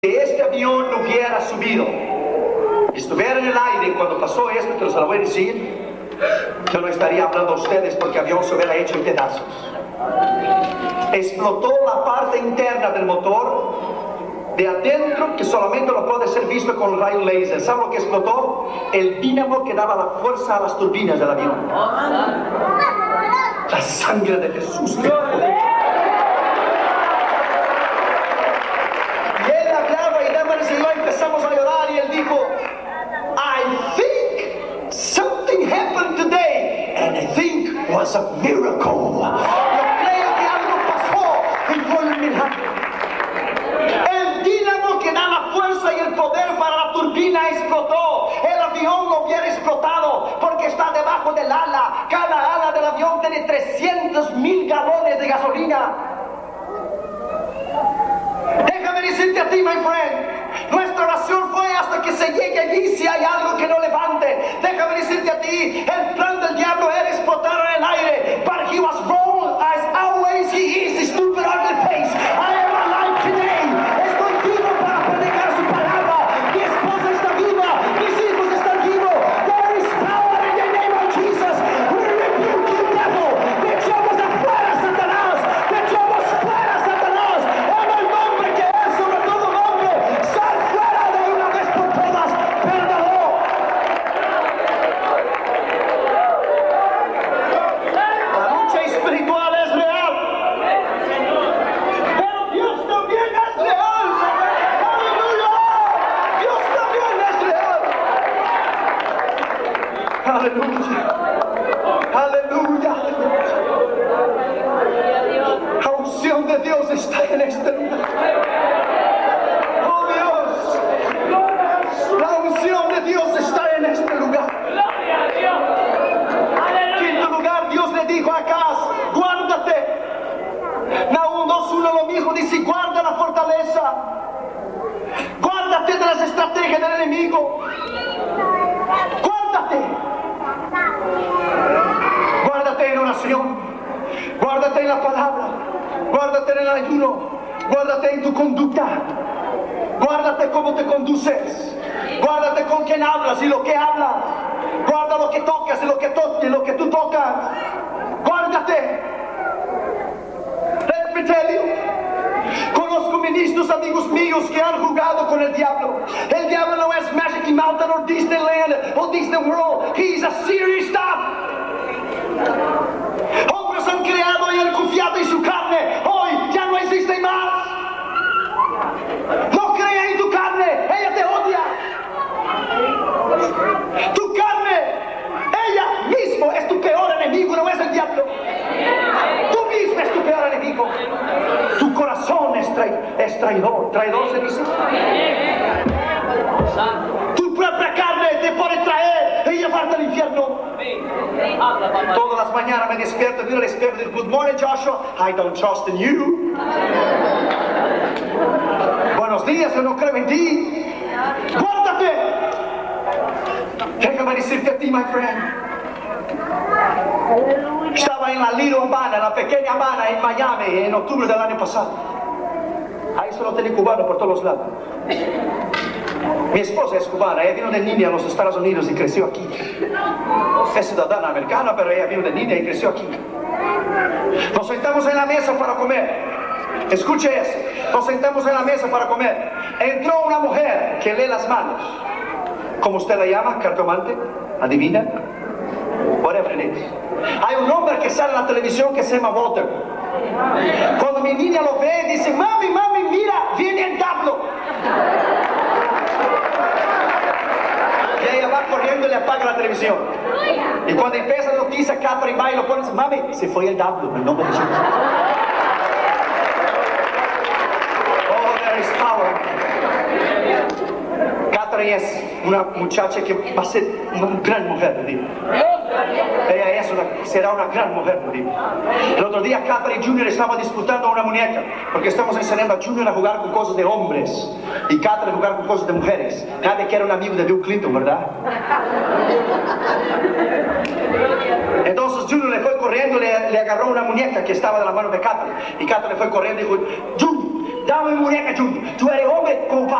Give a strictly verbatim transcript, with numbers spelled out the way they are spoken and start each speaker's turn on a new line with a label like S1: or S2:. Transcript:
S1: Si este avión no hubiera subido, estuviera en el aire cuando pasó esto, que os lo voy a decir, yo no estaría hablando a ustedes porque el avión se hubiera hecho en pedazos. Explotó la parte interna del motor de adentro, que solamente lo puede ser visto con rayo láser. ¿Sabe lo que explotó? El dínamo que daba la fuerza a las turbinas del avión. La sangre de Jesús. Y él hablaba y Damaris y yo empezamos a llorar y él dijo, I think something happened today and I think it was a miracle. Yo creo que algo pasó y fue un milagro. El dínamo que da la fuerza y el poder para la turbina explotó. El avión no hubiera explotado porque está debajo del ala. Cada ala del avión tiene trescientos mil galones de gasolina. Déjame decirte a ti, my friend, nuestra oración fue hasta que se llegue allí si hay algo que no levante. Déjame decirte a ti, el plan del diablo era explotar en el aire, but he was wrong as always he is, stupid ugly face. I am alive today. Estoy vivo para predicar su palabra. Mi esposa está viva, mis hijos están vivos. There is power in the name of Jesus. We rebuke you, devil. Te echamos afuera, Satanás. Te echamos fuera, Satanás. En el nombre que es sobre todo nombre, sal fuera de una vez por todas. Perdonó. La lucha espiritual es real. Pero Dios también es real. Aleluya. Dios también es real. Aleluya. Aleluya. La unción de Dios está en este lugar. Oh Dios. La unción de Dios está en este lugar. Quinto lugar, Dios le dijo a Acaz, guárdate. Nahum dos uno lo mismo, dice, guarda la fortaleza. Guárdate de las estrategias del enemigo. Guárdate. Guárdate en oración. Guárdate en la palabra. Guárdate en el ayuno. Guárdate en tu conducta. Guárdate cómo te conduces. Guárdate con quién hablas y lo que hablas. Guarda lo que tocas y lo que, to y lo que tú tocas. Guárdate. Let me tell you. Conozco ministros, amigos míos, que han jugado con el diablo. El diablo no es Magic Mountain o Disneyland o Disney World. He's a serious stuff. Hombres han creado y han confiado en su carne. Hoy ya no existe más. No crea en tu carne. Ella te odia. Tu carne, ella mismo es tu peor enemigo, no es el diablo. Tú mismo es tu peor enemigo. Tu corazón es, trai es traidor. ¿Traidor se dice? Tu propia carne te puede traer y llevarte al infierno. Todas las mañanas me despierto, miro al espejo y digo, good morning Joshua, I don't trust in you. Buenos días, yo no creo en ti. Guárdate. Déjame decirte a ti, my friend. Estaba en la Little Habana, la pequeña Habana en Miami en octubre del año pasado. Ahí solo tenía cubanos por todos lados. Mi esposa es cubana, ella vino de niña a los Estados Unidos y creció aquí. Es ciudadana americana, pero ella vino de niña y creció aquí. Nos sentamos en la mesa para comer. Escuche eso. Nos sentamos en la mesa para comer. Entró una mujer que lee las manos. ¿Cómo usted la llama? ¿Cartomante? ¿Adivina? Whatever it is. Hay un hombre que sale en la televisión que se llama Walter. Cuando mi niña lo ve, dice, mami, mami, mira, viene el diablo. Y ella va corriendo y le apaga la televisión. Y cuando empieza la noticia, Catherine va y lo pone y dice, mami, se fue el diablo, en nombre de Jesús. Oh, there is power. Catherine es una muchacha que va a ser una gran mujer, digo. Ella es una, será una gran mujer, digo. El otro día Catherine Junior estaba disputando una muñeca, porque estamos enseñando a Junior a jugar con cosas de hombres y Catherine a jugar con cosas de mujeres. Nadie quiere un amigo de Bill Clinton, ¿verdad? Entonces Junior le fue corriendo, le, le agarró una muñeca que estaba de la mano de Catherine, y Catherine le fue corriendo y dijo, Junior, Dame muñeca, Junior. Tú eres hombre como